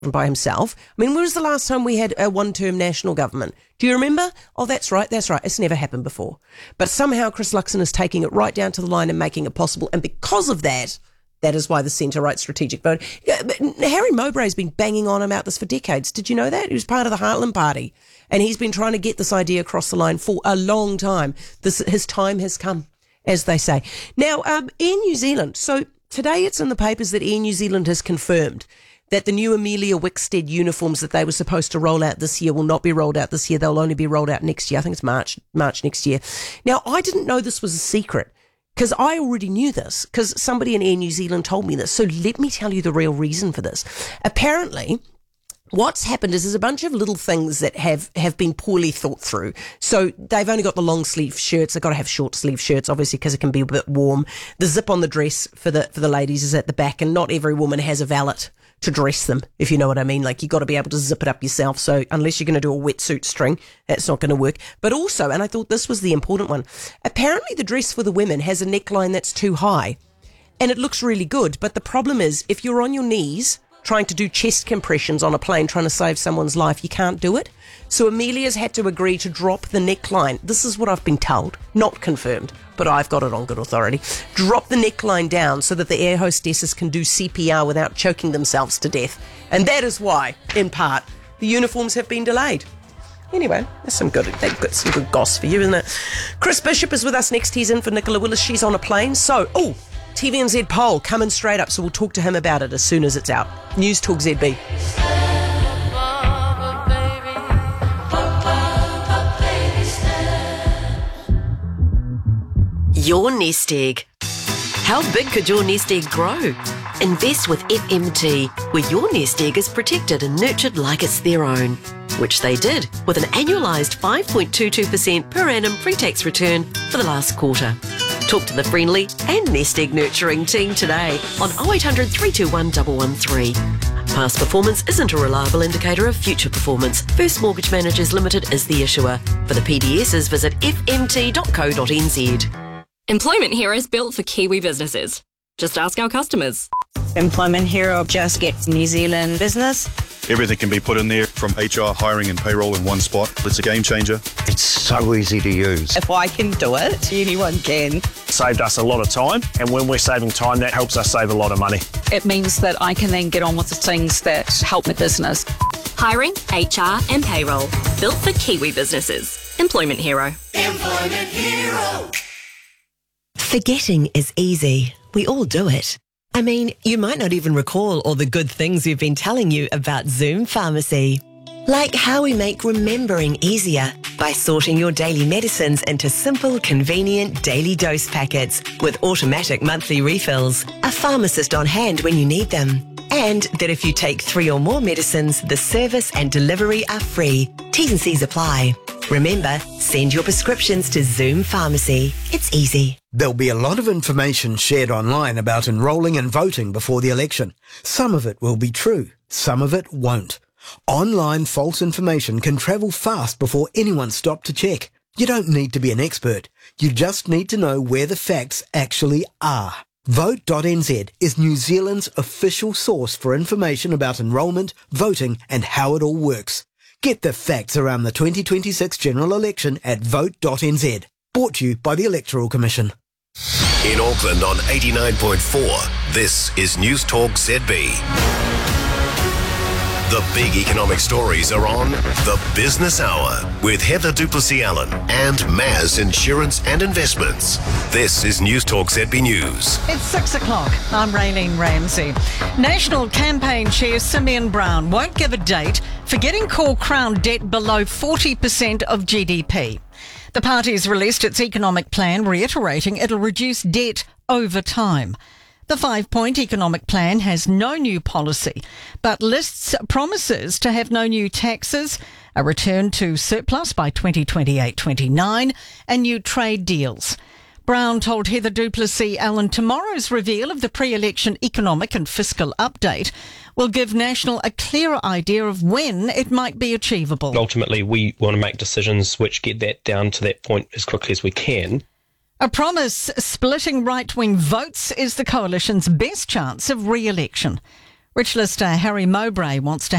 by himself. I mean, when was the last time we had a one-term national government? Do you remember? Oh, that's right. It's never happened before. But somehow Chris Luxon is taking it right down to the line and making it possible. And because of that, that is why the centre-right strategic vote. Harry Mowbray has been banging on about this for decades. Did you know that? He was part of the Heartland Party. And he's been trying to get this idea across the line for a long time. His time has come, as they say. Now, Air New Zealand. So today it's in the papers that Air New Zealand has confirmed that the new Amelia Wickstead uniforms that they were supposed to roll out this year will not be rolled out this year. They'll only be rolled out next year. I think it's March next year. Now, I didn't know this was a secret because I already knew this because somebody in Air New Zealand told me this. So let me tell you the real reason for this. Apparently, what's happened is there's a bunch of little things that have been poorly thought through. So they've only got the long sleeve shirts. They've got to have short sleeve shirts, obviously, because it can be a bit warm. The zip on the dress for the ladies is at the back, and not every woman has a valet to dress them, if you know what I mean. Like, you got to be able to zip it up yourself. So unless you're going to do a wetsuit string, that's not going to work. But also, and I thought this was the important one, apparently the dress for the women has a neckline that's too high. And it looks really good. But the problem is, if you're on your knees trying to do chest compressions on a plane trying to save someone's life, you can't do it. So Amelia's had to agree to drop the neckline. This is what I've been told, not confirmed, but I've got it on good authority. Drop the neckline down so that the air hostesses can do CPR without choking themselves to death. And that is why, in part, the uniforms have been delayed. Anyway, they've got some good goss for you, isn't it? Chris Bishop is with us next. He's in for Nicola Willis. She's on a plane. So, TVNZ poll coming straight up, so we'll talk to him about it as soon as it's out. News Talk ZB. Your nest egg. How big could your nest egg grow? Invest with FMT, where your nest egg is protected and nurtured like it's their own, which they did with an annualised 5.22% per annum pre-tax return for the last quarter. Talk to the friendly and nest egg nurturing team today on 0800 321 113. Past performance isn't a reliable indicator of future performance. First Mortgage Managers Limited is the issuer. For the PDSs, visit fmt.co.nz. Employment Hero is built for Kiwi businesses. Just ask our customers. Employment Hero just gets New Zealand business. Everything can be put in there, from HR, hiring and payroll in one spot. It's a game changer. It's so easy to use. If I can do it, anyone can. Saved us a lot of time, and when we're saving time, that helps us save a lot of money. It means that I can then get on with the things that help my business. Hiring, HR and payroll. Built for Kiwi businesses. Employment Hero. Employment Hero. Forgetting is easy. We all do it. I mean, you might not even recall all the good things we've been telling you about Zoom Pharmacy. Like how we make remembering easier by sorting your daily medicines into simple, convenient daily dose packets with automatic monthly refills, a pharmacist on hand when you need them. And that if you take 3 or more medicines, the service and delivery are free. T's and C's apply. Remember, send your prescriptions to Zoom Pharmacy. It's easy. There'll be a lot of information shared online about enrolling and voting before the election. Some of it will be true, some of it won't. Online false information can travel fast before anyone stopped to check. You don't need to be an expert. You just need to know where the facts actually are. Vote.nz is New Zealand's official source for information about enrolment, voting and how it all works. Get the facts around the 2026 general election at vote.nz. Brought to you by the Electoral Commission. In Auckland on 89.4, this is News Talk ZB. The big economic stories are on The Business Hour with Heather Duplessis-Allen and Maz Insurance and Investments. This is News Talk ZB News. It's 6 o'clock. I'm Raylene Ramsey. National Campaign Chair Simeon Brown won't give a date for getting core Crown debt below 40% of GDP. The party's released its economic plan, reiterating it'll reduce debt over time. The 5-point economic plan has no new policy, but lists promises to have no new taxes, a return to surplus by 2028-29, and new trade deals. Brown told Heather Duplessis-Allen tomorrow's reveal of the pre-election economic and fiscal update will give National a clearer idea of when it might be achievable. Ultimately, we want to make decisions which get that down to that point as quickly as we can. A promise splitting right-wing votes is the coalition's best chance of re-election. Rich Lister Harry Mowbray wants to